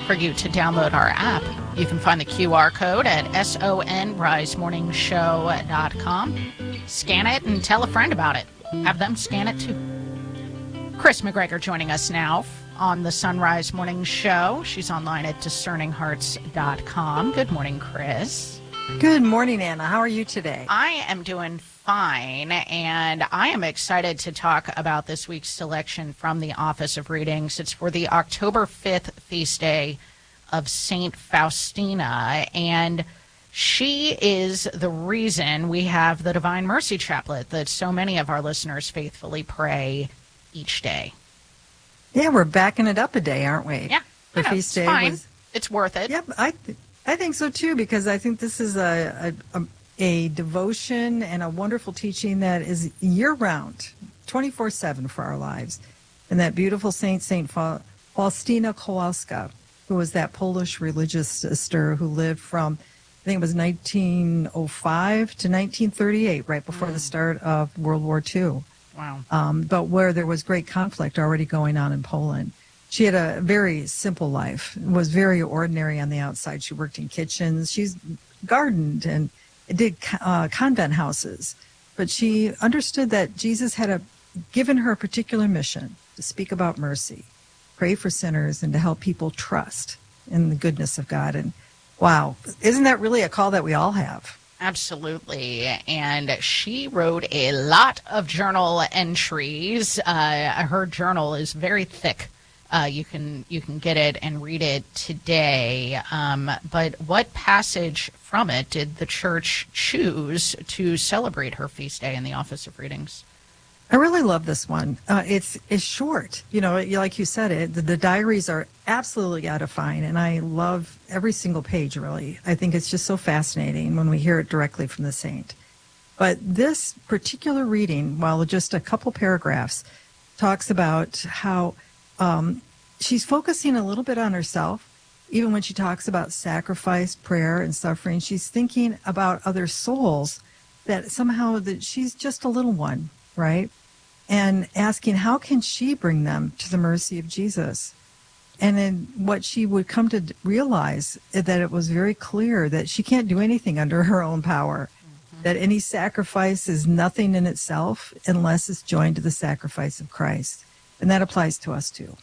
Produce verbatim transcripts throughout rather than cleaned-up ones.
for you to download our app. You can find the Q R code at sonrise morning show dot com. Scan it and tell a friend about it. Have them scan it too. Chris McGregor joining us now on the Sunrise Morning Show. She's online at discerning hearts dot com. Good morning, Chris. Good morning, Anna. How are you today? I am doing fine, and I am excited to talk about this week's selection from the Office of Readings. It's for the October fifth feast day of Saint Faustina, and she is the reason we have the Divine Mercy Chaplet that so many of our listeners faithfully pray each day. Yeah, we're backing it up a day, aren't we? Yeah, the yeah, feast it's day fine. was. It's worth it. Yep, I th- I think so too, because I think this is a, a a a devotion and a wonderful teaching that is year round, twenty-four seven for our lives. And that beautiful saint, Saint Fa- Faustina Kowalska, who was that Polish religious sister who lived from, I think it was nineteen oh five to nineteen thirty-eight, right before mm. the start of World War Two. Wow. Um, but where there was great conflict already going on in Poland. She had a very simple life, was very ordinary on the outside. She worked in kitchens. She's gardened and did uh, convent houses. But she understood that Jesus had a, given her a particular mission to speak about mercy, pray for sinners, and to help people trust in the goodness of God. And wow, isn't that really a call that we all have? Absolutely. And she wrote a lot of journal entries. Uh, her journal is very thick. Uh, you can you can get it and read it today. Um, but what passage from it did the church choose to celebrate her feast day in the Office of Readings? I really love this one. Uh, it's it's short. You know, like you said, it the, the diaries are absolutely edifying, and I love every single page, really. I think it's just so fascinating when we hear it directly from the saint. But this particular reading, while just a couple paragraphs, talks about how um, she's focusing a little bit on herself. Even when she talks about sacrifice, prayer, and suffering, she's thinking about other souls, that somehow that she's just a little one, right? And asking, how can she bring them to the mercy of Jesus? And then what she would come to realize is that it was very clear that she can't do anything under her own power, mm-hmm. that any sacrifice is nothing in itself unless it's joined to the sacrifice of Christ. And that applies to us too.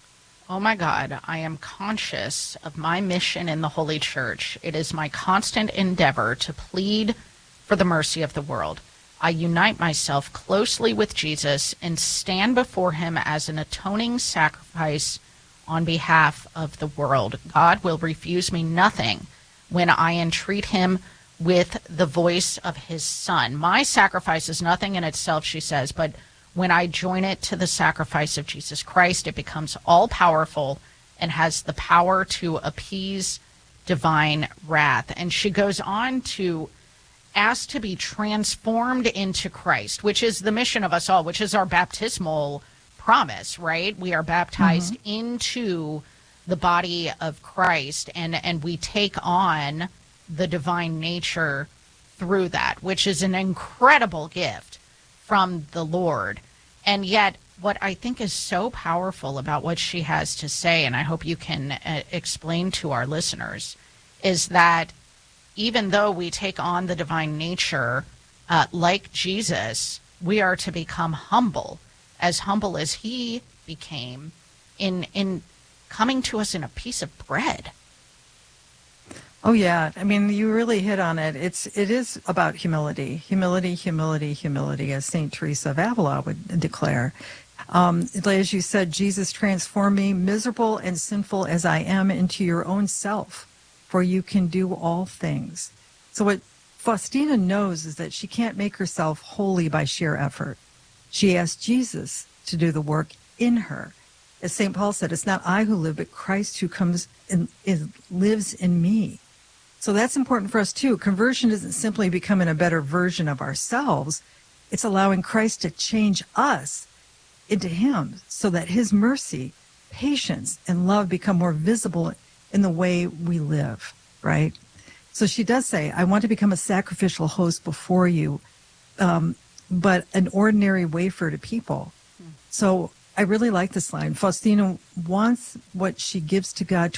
Oh my God, I am conscious of my mission in the Holy Church. It is my constant endeavor to plead for the mercy of the world. I unite myself closely with Jesus and stand before him as an atoning sacrifice on behalf of the world. God will refuse me nothing when I entreat him with the voice of his Son. My sacrifice is nothing in itself, she says, but when I join it to the sacrifice of Jesus Christ, it becomes all-powerful and has the power to appease divine wrath. And she goes on to asked to be transformed into Christ, which is the mission of us all, which is our baptismal promise, right? We are baptized mm-hmm. into the body of Christ, and, and we take on the divine nature through that, which is an incredible gift from the Lord. And yet, what I think is so powerful about what she has to say, and I hope you can uh, explain to our listeners, is that even though we take on the divine nature, uh, like Jesus, we are to become humble, as humble as he became in in coming to us in a piece of bread. Oh yeah, I mean, you really hit on it. It's it is about humility, humility, humility, humility, as Saint Teresa of Avila would declare. Um, as you said, Jesus, transform me, miserable and sinful as I am, into your own self, for you can do all things. So what Faustina knows is that she can't make herself holy by sheer effort. She asks Jesus to do the work in her. As Saint Paul said, it's not I who live, but Christ who comes and is, lives in me. So that's important for us too. Conversion isn't simply becoming a better version of ourselves. It's allowing Christ to change us into him so that his mercy, patience, and love become more visible in the way we live, right? So she does say, I want to become a sacrificial host before you, um, but an ordinary wafer to people. Hmm. So I really like this line. Faustina wants what she gives to God